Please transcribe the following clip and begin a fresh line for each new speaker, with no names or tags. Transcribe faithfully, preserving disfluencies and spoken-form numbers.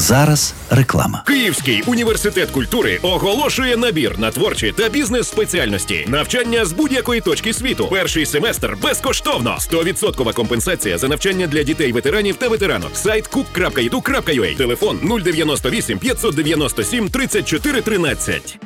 зараз реклама.
Київський університет культури оголошує набір на творчі та бізнес-спеціальності. Навчання з будь-якої точки світу. Перший семестр безкоштовно. сто відсотків компенсація за навчання для дітей-ветеранів та ветеранок. Сайт кук крапка і ду крапка ю а. Телефон нуль дев'яносто вісім п'ятсот дев'яносто сім тридцять чотири тринадцять.